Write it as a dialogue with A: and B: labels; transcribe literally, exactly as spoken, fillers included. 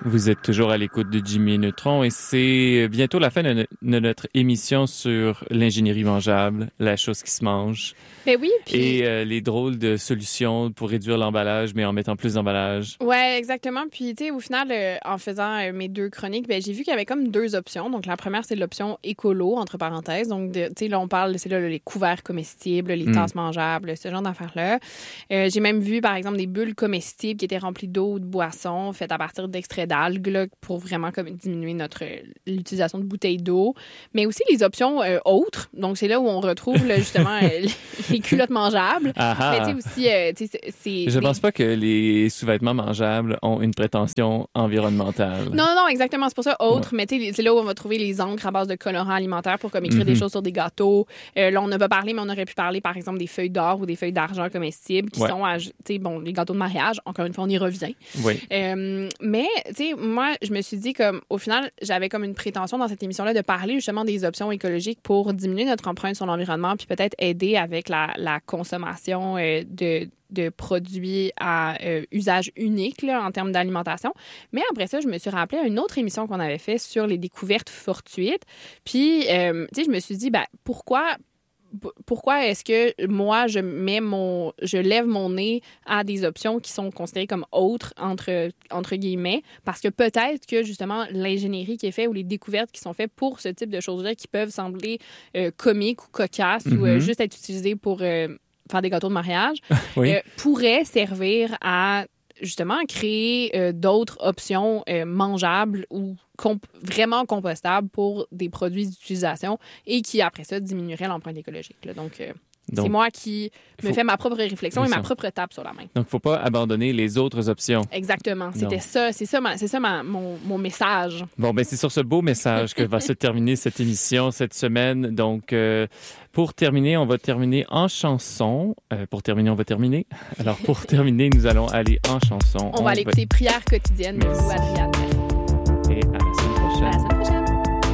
A: Vous êtes toujours à l'écoute de Jimmy Neutron et c'est bientôt la fin de, no- de notre émission sur l'ingénierie mangeable, la chose qui se mange.
B: Ben oui, puis...
A: Et euh, les drôles de solutions pour réduire l'emballage, mais en mettant plus d'emballage.
B: Ouais, exactement. Puis, tu sais, au final, euh, en faisant euh, mes deux chroniques, ben, j'ai vu qu'il y avait comme deux options. Donc, la première, c'est l'option écolo, entre parenthèses. Donc, tu sais, là, on parle, c'est là, les couverts comestibles, les
A: Mm.
B: tasses mangeables, ce genre d'affaires-là. Euh, j'ai même vu, par exemple, des bulles comestibles qui étaient remplies d'eau ou de boissons faites à partir d'extraits d'algues, là, pour vraiment comme diminuer notre l'utilisation de bouteilles d'eau. Mais aussi les options euh, autres. Donc, c'est là où on retrouve, là, justement, euh, les culottes mangeables.
A: Ah ah.
B: Mais tu sais aussi, euh, tu sais, c'est... c'est
A: Je
B: des-
A: pense pas que les sous-vêtements mangeables ont une prétention environnementale.
B: Non, non, exactement. C'est pour ça autre. Mais tu sais, c'est là où on va trouver les encres à base de colorants alimentaires pour comme écrire
A: Mhm.
B: des choses sur des gâteaux. Euh, là, on n'a pas parlé, mais on aurait pu parler, par exemple, des feuilles d'or ou des feuilles d'argent comestibles qui
A: Ouais.
B: sont, à- tu sais, bon, les gâteaux de mariage. Encore une fois, on y revient.
A: Oui.
B: Euh, mais, tu sais, moi, je me suis dit, comme, au final, j'avais comme une prétention dans cette émission-là de parler justement des options écologiques pour diminuer notre empreinte sur l'environnement puis peut-être aider avec la, la consommation euh, de de produits à euh, usage unique là, en termes d'alimentation. Mais après ça, je me suis rappelé à une autre émission qu'on avait fait sur les découvertes fortuites. Puis, euh, tu sais, je me suis dit, ben, pourquoi... p- Pourquoi est-ce que moi, je mets mon, je lève mon nez à des options qui sont considérées comme autres, entre, entre guillemets, parce que peut-être que, justement, l'ingénierie qui est faite ou les découvertes qui sont faites pour ce type de choses-là qui peuvent sembler euh, comiques ou cocasses ou euh,
A: Mhm.
B: juste être utilisées pour euh, faire des gâteaux de mariage,
A: Oui.
B: euh, pourraient servir à justement créer euh, d'autres options euh, mangeables ou comp- vraiment compostables pour des produits d'utilisation et qui, après ça, diminueraient l'empreinte écologique. Là. Donc, euh,
A: Donc,
B: c'est moi qui me
A: faut-
B: fais ma propre réflexion et ma
A: Réflexion.
B: propre tape sur la main.
A: Donc, faut pas abandonner les autres options.
B: Exactement. C'était
A: Non.
B: ça. C'est ça, ma- c'est ça ma- mon, mon message.
A: Bon, ben c'est sur ce beau message que va se terminer cette émission cette semaine. Donc, euh, pour terminer, on va terminer en chanson. Euh, pour terminer, on va terminer. Alors, pour terminer, nous allons aller en chanson.
B: On, va aller écouter Prière quotidienne de
A: Merci.
B: vous, Adriane.
A: Et à la semaine prochaine.
B: À la semaine prochaine.